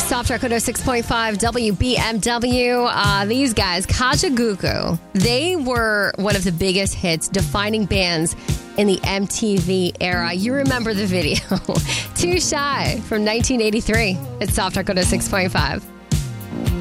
Soft Rock 106.5 WBMW. These guys, Kajagoogoo, they were one of the biggest hits, defining bands in the MTV era. You remember the video. Too Shy from 1983. It's Soft Rock 106.5.